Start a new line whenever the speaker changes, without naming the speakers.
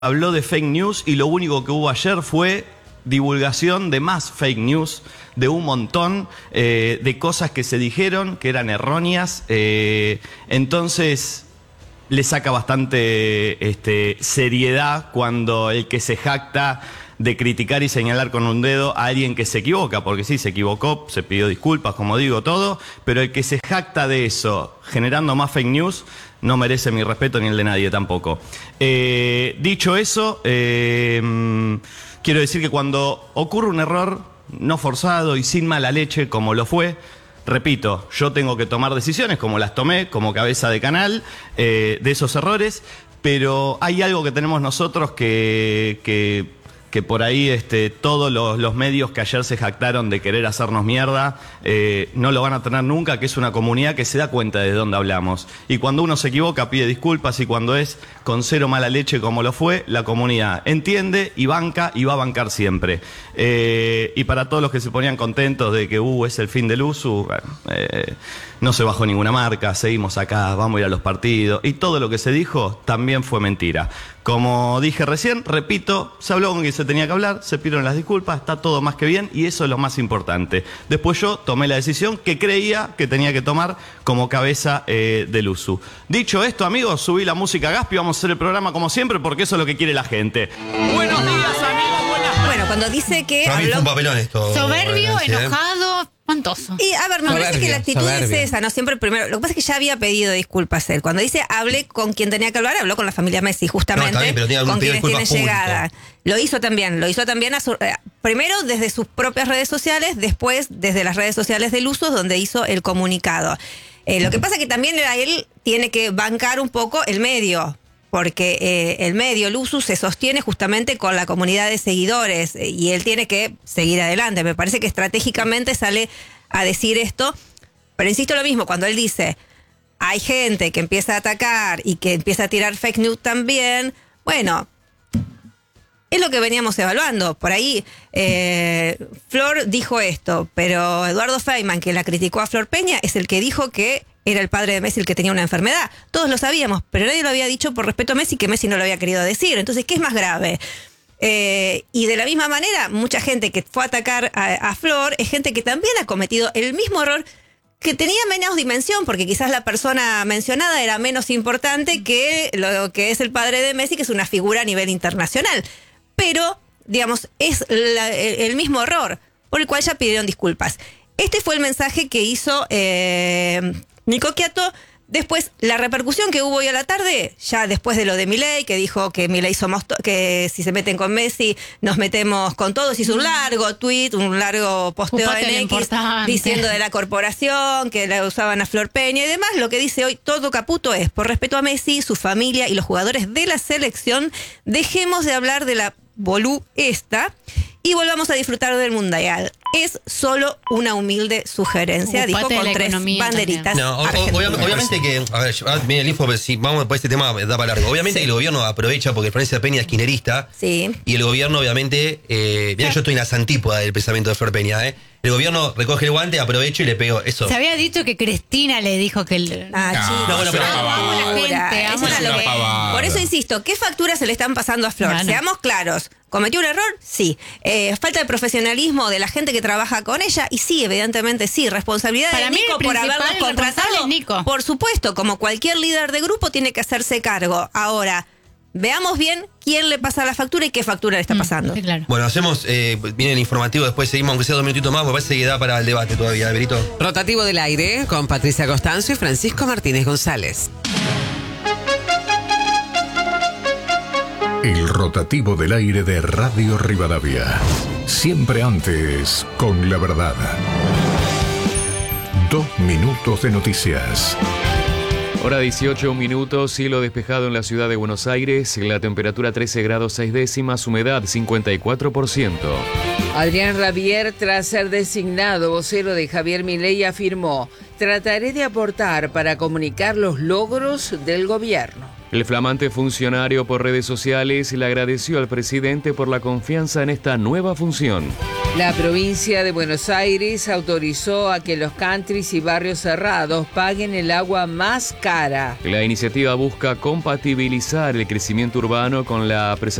habló de fake news y lo único que hubo ayer fue divulgación de más fake news, de un montón de cosas que se dijeron que eran erróneas. Entonces le saca bastante seriedad cuando el que se jacta de criticar y señalar con un dedo a alguien que se equivoca, porque sí, se equivocó, se pidió disculpas, como digo, todo, pero el que se jacta de eso, generando más fake news, no merece mi respeto ni el de nadie tampoco. Dicho eso, quiero decir que cuando ocurre un error no forzado y sin mala leche, como lo fue, repito, yo tengo que tomar decisiones, como las tomé, como cabeza de canal, de esos errores, pero hay algo que tenemos nosotros que por ahí todos los medios que ayer se jactaron de querer hacernos mierda, no lo van a tener nunca, que es una comunidad que se da cuenta de dónde hablamos. Y cuando uno se equivoca pide disculpas, y cuando es con cero mala leche como lo fue, la comunidad entiende y banca y va a bancar siempre. Y para todos los que se ponían contentos de que es el fin del USU, no se bajó ninguna marca, seguimos acá, vamos a ir a los partidos, y todo lo que se dijo también fue mentira. Como dije recién, repito, se habló con quien se tenía que hablar, se pidieron las disculpas, está todo más que bien y eso es lo más importante. Después yo tomé la decisión que creía que tenía que tomar como cabeza del USU. Dicho esto, amigos, subí la música a Gaspi, vamos a hacer el programa como siempre porque eso es lo que quiere la gente. Buenos días, amigos, buenas noches.
Bueno, cuando dice que
Para mí fue un papelón esto.
Soberbio, enojado, espantoso.
Y a ver, me parece que la actitud es esa, ¿no? Siempre primero. Lo que pasa es que ya había pedido disculpas él. Cuando dice hablé con quien tenía que hablar, habló con la familia Messi, justamente.
No, está bien, pero tiene
con quienes tiene
público.
llegada. Lo hizo también primero desde sus propias redes sociales, después desde las redes sociales del USU, donde hizo el comunicado. Lo que pasa es que también él tiene que bancar un poco el medio. Porque el medio, el USU, se sostiene justamente con la comunidad de seguidores y él tiene que seguir adelante. Me parece que estratégicamente sale a decir esto, pero insisto lo mismo, cuando él dice hay gente que empieza a atacar y que empieza a tirar fake news también, bueno, es lo que veníamos evaluando. Por ahí Flor dijo esto, pero Eduardo Feynman, que la criticó a Flor Peña, es el que dijo que era el padre de Messi el que tenía una enfermedad. Todos lo sabíamos, pero nadie lo había dicho por respeto a Messi, que Messi no lo había querido decir. Entonces, ¿qué es más grave? Y de la misma manera, mucha gente que fue a atacar a Flor es gente que también ha cometido el mismo error, que tenía menos dimensión, porque quizás la persona mencionada era menos importante que lo que es el padre de Messi, que es una figura a nivel internacional. Pero, digamos, es el mismo error, por el cual ya pidieron disculpas. Este fue el mensaje que hizo Nico Quiato. Después, la repercusión que hubo hoy a la tarde, ya después de lo de Milei, que dijo que Milei que si se meten con Messi, nos metemos con todos. Hizo un largo tweet, un largo posteo en X, diciendo de la corporación, que la usaban a Flor Peña y demás. Lo que dice hoy todo Caputo es, por respeto a Messi, su familia y los jugadores de la selección, dejemos de hablar de la bolú esta y volvamos a disfrutar del Mundial. Es solo una humilde sugerencia, dijo con 3 banderitas.
No, obviamente que, a ver, viene el info, pero si vamos por este tema, da para largo. Obviamente que el gobierno aprovecha porque Florencia Peña es kirchnerista.
Sí. Y
el gobierno, obviamente, mira, yo estoy en la antípoda del pensamiento de Flor Peña, El gobierno recoge el guante, aprovecho y le pego eso.
Se había dicho que Cristina le dijo que
chicos, por eso insisto, ¿qué facturas se le están pasando a Flor? Seamos claros. ¿Cometió un error? Sí. Falta de profesionalismo de la gente que trabaja con ella, y sí, evidentemente sí. Responsabilidad
para
de Nico por haberlos contratado.
Nico.
Por supuesto, como cualquier líder de grupo tiene que hacerse cargo. Ahora, veamos bien quién le pasa la factura y qué factura le está pasando.
Sí, claro.
Bueno, hacemos, viene el informativo, después seguimos, aunque sea 2 minutitos más, me parece que da para el debate todavía, Berito.
Rotativo del aire con Patricia Costanzo y Francisco Martínez González.
El rotativo del aire de Radio Rivadavia. Siempre antes, con la verdad. 2 minutos de noticias.
Hora 18 minutos, cielo despejado en la ciudad de Buenos Aires, la temperatura 13 grados 6 décimas, humedad 54%.
Adrián Rabier, tras ser designado vocero de Javier Milei, afirmó: trataré de aportar para comunicar los logros del gobierno.
El flamante funcionario por redes sociales le agradeció al presidente por la confianza en esta nueva función.
La provincia de Buenos Aires autorizó a que los countries y barrios cerrados paguen el agua más cara.
La iniciativa busca compatibilizar el crecimiento urbano con la preservación